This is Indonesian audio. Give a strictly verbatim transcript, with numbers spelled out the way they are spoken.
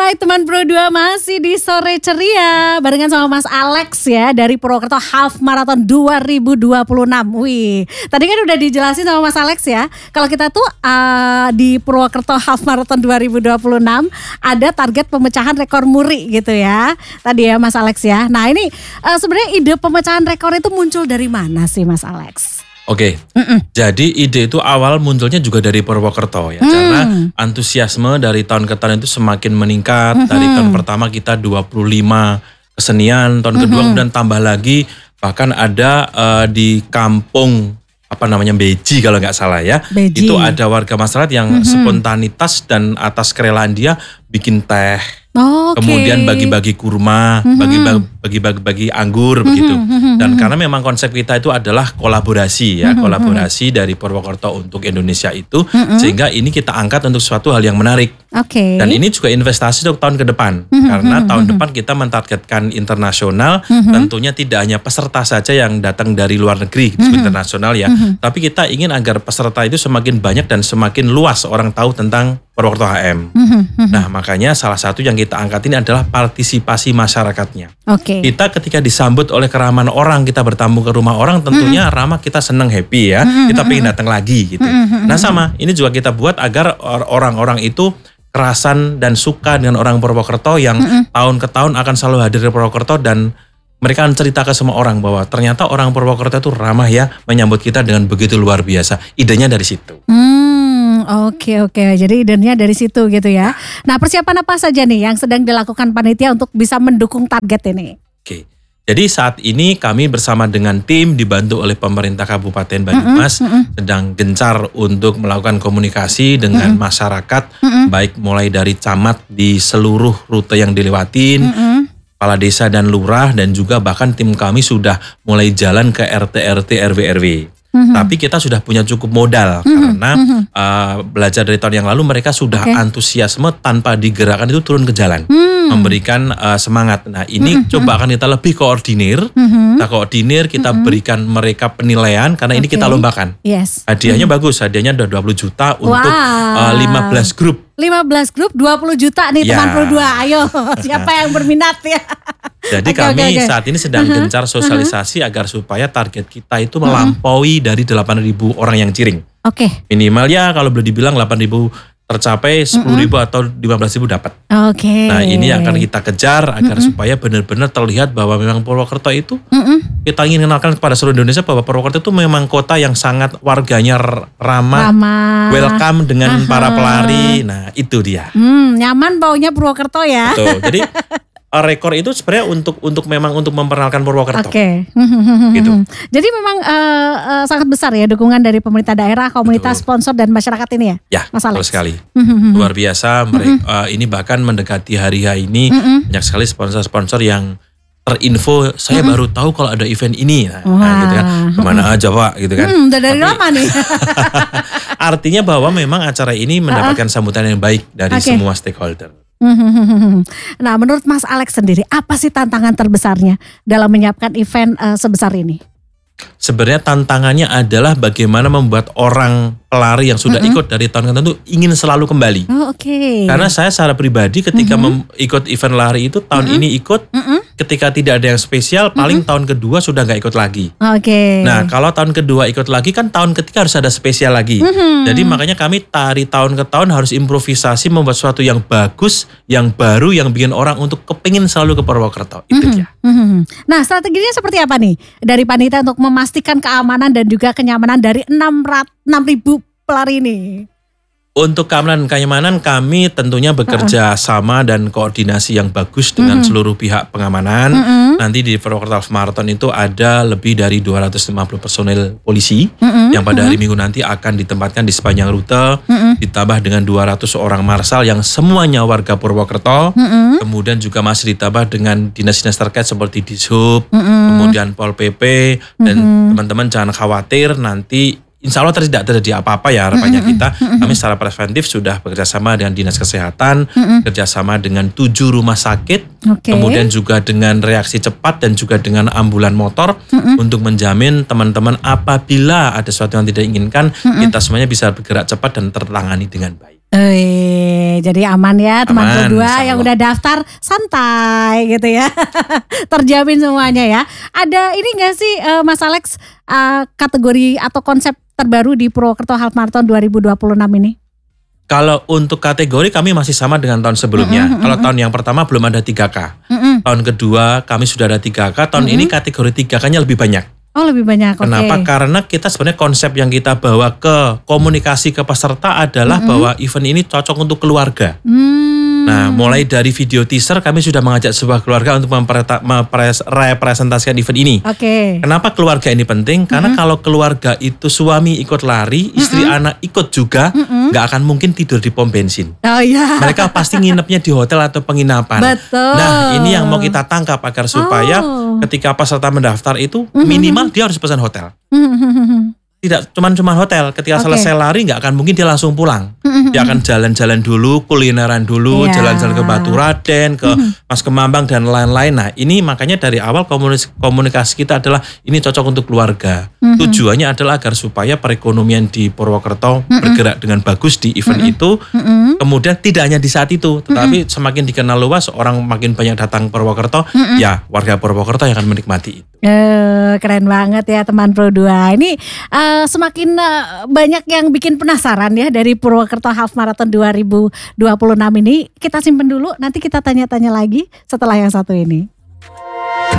Hai teman Pro dua, masih di Sore Ceria barengan sama Mas Alex ya dari Purwokerto Half Marathon dua ribu dua puluh enam. Wih, tadi kan udah dijelasin sama Mas Alex ya. Kalau kita tuh uh, di Purwokerto Half Marathon dua ribu dua puluh enam ada target pemecahan rekor muri gitu ya. Tadi ya Mas Alex ya. Nah ini uh, sebenarnya ide pemecahan rekor itu muncul dari mana sih Mas Alex? Oke, okay. Jadi ide itu awal munculnya juga dari Purwokerto ya, hmm. karena antusiasme dari tahun ke tahun itu semakin meningkat. Hmm. Dari tahun pertama kita dua puluh lima kesenian, tahun hmm. kedua kemudian tambah lagi, bahkan ada uh, di kampung apa namanya Beji kalau nggak salah ya, Beji. Itu ada warga masyarakat yang hmm. spontanitas dan atas kerelaan dia bikin teh. Oh, okay. Kemudian bagi-bagi kurma, mm-hmm. bagi-bagi anggur mm-hmm. begitu. Dan karena memang konsep kita itu adalah kolaborasi ya, mm-hmm. kolaborasi dari Purwokerto untuk Indonesia itu, mm-hmm. sehingga ini kita angkat untuk suatu hal yang menarik. Oke. Okay. Dan ini juga investasi untuk tahun ke depan, mm-hmm. karena mm-hmm. tahun depan kita mentargetkan internasional, mm-hmm. tentunya tidak hanya peserta saja yang datang dari luar negeri, mm-hmm. internasional ya, mm-hmm. tapi kita ingin agar peserta itu semakin banyak dan semakin luas orang tahu tentang Purwokerto H M. Mm-hmm. Nah makanya salah satu yang kita angkat ini adalah partisipasi masyarakatnya. Oke. Okay. Kita ketika disambut oleh keramaan orang, kita bertamu ke rumah orang, tentunya mm-hmm. ramah kita senang happy ya. Mm-hmm. Kita pengen datang lagi gitu. Mm-hmm. Nah sama, ini juga kita buat agar orang-orang itu kerasan dan suka dengan orang Purwokerto yang mm-hmm. tahun ke tahun akan selalu hadir di Purwokerto dan mereka akan cerita ke semua orang bahwa ternyata orang Purwokerto itu ramah ya, menyambut kita dengan begitu luar biasa. Idenya dari situ. Hmm. Oke oke, jadi idenya dari situ gitu ya. Nah persiapan apa saja nih yang sedang dilakukan panitia untuk bisa mendukung target ini? Oke, jadi saat ini kami bersama dengan tim dibantu oleh pemerintah Kabupaten Banyumas mm-hmm, mm-hmm. sedang gencar untuk melakukan komunikasi dengan mm-hmm. masyarakat, mm-hmm. baik mulai dari camat di seluruh rute yang dilewatin, mm-hmm. kepala desa dan lurah, dan juga bahkan tim kami sudah mulai jalan ke R T R T R W R W. Mm-hmm. Tapi kita sudah punya cukup modal mm-hmm. karena mm-hmm. Uh, belajar dari tahun yang lalu mereka sudah okay. antusiasme tanpa digerakkan itu turun ke jalan mm-hmm. memberikan uh, semangat. Nah ini mm-hmm. coba akan kita lebih koordinir, mm-hmm. kita koordinir kita mm-hmm. berikan mereka penilaian karena okay. ini kita lombakan. Yes. Hadiahnya mm-hmm. bagus, hadiahnya udah dua puluh juta wow. untuk uh, lima belas grup. lima belas grup dua puluh juta nih ya. Teman Pro dua, ayo siapa yang berminat ya. Jadi okay, kami okay, okay. saat ini sedang uh-huh, gencar sosialisasi uh-huh. agar supaya target kita itu melampaui uh-huh. dari delapan ribu orang yang ciring. Oke. Okay. Minimal ya kalau boleh dibilang delapan ribu tercapai, sepuluh ribu uh-huh. atau lima belas ribu dapat. Oke. Okay. Nah ini akan kita kejar agar uh-huh. supaya benar-benar terlihat bahwa memang Purwokerto itu, uh-huh. kita ingin kenalkan kepada seluruh Indonesia bahwa Purwokerto itu memang kota yang sangat warganya ramah, ramah. welcome dengan uh-huh. para pelari. Nah itu dia. Hmm, nyaman baunya Purwokerto ya. Betul, jadi rekor itu sebenarnya untuk untuk memang untuk memperkenalkan Purwokerto. Oke. Okay. Gitu. Jadi memang uh, uh, sangat besar ya dukungan dari pemerintah daerah, komunitas, betul. Sponsor dan masyarakat ini ya. Ya, Mas Alex. Betul sekali. Luar biasa. Mereka, uh, ini bahkan mendekati hari H ini banyak sekali sponsor-sponsor yang terinfo. Saya baru tahu kalau ada event ini. Nah, nah gitu kan. Kemana aja Pak? Gitu kan. Hmm, udah dari Tapi, lama nih. Artinya bahwa memang acara ini mendapatkan sambutan yang baik dari okay. semua stakeholder. Nah, menurut Mas Alex sendiri, apa sih tantangan terbesarnya dalam menyiapkan event uh, sebesar ini? Sebenarnya tantangannya adalah bagaimana membuat orang pelari yang sudah mm-hmm. ikut dari tahun ke tahun itu ingin selalu kembali. Oh, oke. Okay. Karena saya secara pribadi ketika mm-hmm. mem- ikut event lari itu tahun mm-hmm. ini ikut, mm-hmm. ketika tidak ada yang spesial, paling mm-hmm. tahun kedua sudah nggak ikut lagi. Oke. Okay. Nah, kalau tahun kedua ikut lagi kan tahun ketiga harus ada spesial lagi. Mm-hmm. Jadi makanya kami dari tahun ke tahun harus improvisasi membuat sesuatu yang bagus, yang baru, yang bikin orang untuk kepingin selalu ke Purwokerto. Itu mm-hmm. dia. Mm-hmm. Nah, strateginya seperti apa nih dari panitia untuk memastikan keamanan dan juga kenyamanan dari enam ribu pelari ini? Untuk keamanan dan kenyamanan kami tentunya bekerja uh-uh. sama dan koordinasi yang bagus dengan uh-huh. seluruh pihak pengamanan. Uh-huh. Nanti di Purwokerto Half Marathon itu ada lebih dari dua ratus lima puluh personel polisi uh-huh. yang pada hari uh-huh. Minggu nanti akan ditempatkan di sepanjang rute. Uh-huh. Ditambah dengan dua ratus orang marsal yang semuanya warga Purwokerto. Uh-huh. Kemudian juga masih ditambah dengan dinas-dinas terkait seperti Dishub, uh-huh. kemudian Pol P P. Dan uh-huh. teman-teman jangan khawatir nanti insya Allah tidak terjadi apa-apa ya harapannya mm-hmm. kita. Kami secara preventif sudah bekerjasama dengan Dinas Kesehatan, mm-hmm. kerjasama dengan tujuh rumah sakit, okay. kemudian juga dengan reaksi cepat dan juga dengan ambulan motor mm-hmm. untuk menjamin teman-teman apabila ada sesuatu yang tidak diinginkan, mm-hmm. kita semuanya bisa bergerak cepat dan tertangani dengan baik. Eh, jadi aman ya teman Aman, Pro dua insya yang Allah. udah daftar santai gitu ya. Terjamin semuanya ya. Ada ini gak sih eh, Mas Alex eh, kategori atau konsep terbaru di Purwokerto Half Marathon dua ribu dua puluh enam ini? Kalau untuk kategori kami masih sama dengan tahun sebelumnya. Mm-mm, Kalau tahun yang pertama belum ada tiga K. Mm-mm. Tahun kedua kami sudah ada tiga K. Tahun ini kategori tiga K-nya lebih banyak. Oh lebih banyak, oke. Kenapa? Karena kita sebenarnya konsep yang kita bawa ke komunikasi ke peserta adalah bahwa event ini cocok untuk keluarga. Hmm. Nah, mulai dari video teaser kami sudah mengajak sebuah keluarga untuk merepresentasikan event ini. Oke. Kenapa keluarga ini penting? Karena kalau keluarga itu suami ikut lari, istri anak ikut juga, nggak akan mungkin tidur di pom bensin. Oh iya. Mereka pasti nginepnya di hotel atau penginapan. Betul. Nah, ini yang mau kita tangkap agar supaya Oh. ketika peserta mendaftar itu minimal dia harus pesan hotel. Tidak cuman cuman hotel, ketika Oke. selesai lari nggak akan mungkin dia langsung pulang. Dia akan jalan-jalan dulu, kulineran dulu, Iya. jalan-jalan ke Batu Raden, ke Mas Kemambang dan lain-lain. Nah, ini makanya dari awal komunikasi, komunikasi kita adalah ini cocok untuk keluarga. Tujuannya adalah agar supaya perekonomian di Purwokerto bergerak dengan bagus di event itu. Kemudian tidak hanya di saat itu, tetapi semakin dikenal luas, orang makin banyak datang Purwokerto, ya warga Purwokerto yang akan menikmati itu. Eh, keren banget ya teman Pro dua. Ini eh, semakin eh, banyak yang bikin penasaran ya dari Purwokerto Half Marathon dua ribu dua puluh enam ini. Kita simpen dulu, nanti kita tanya-tanya lagi setelah yang satu ini.